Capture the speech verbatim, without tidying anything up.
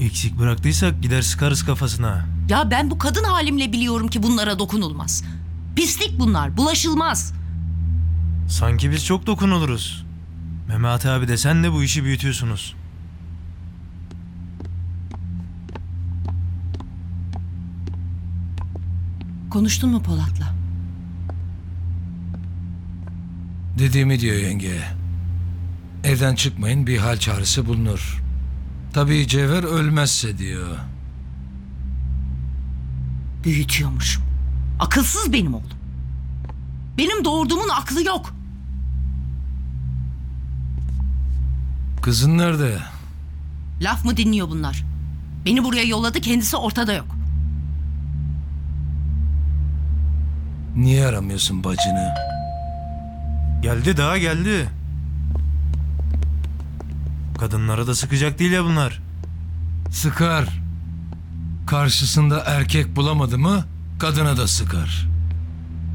Eksik bıraktıysak gider sıkarız kafasına. Ya ben bu kadın halimle biliyorum ki bunlara dokunulmaz. Pislik bunlar, bulaşılmaz. Sanki biz çok dokunuluruz. Mehmet abi de sen de bu işi büyütüyorsunuz. Konuştun mu Polat'la? Dediğimi diyor yenge. Evden çıkmayın, bir hal çaresi bulunur. Tabii Cevher ölmezse diyor. Büyütüyormuşum. Akılsız benim oğlum. Benim doğurduğumun aklı yok. Kızın nerede? Laf mı dinliyor bunlar? Beni buraya yolladı, kendisi ortada yok. Niye aramıyorsun bacını? Geldi daha geldi. Kadınlara da sıkacak değil ya bunlar. Sıkar. Karşısında erkek bulamadı mı kadına da sıkar.